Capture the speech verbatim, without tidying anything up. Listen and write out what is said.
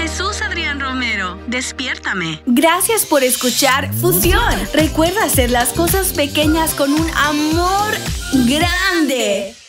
Jesús Adrián Romero, despiértame. Gracias por escuchar Fusión. Recuerda hacer las cosas pequeñas con un amor grande.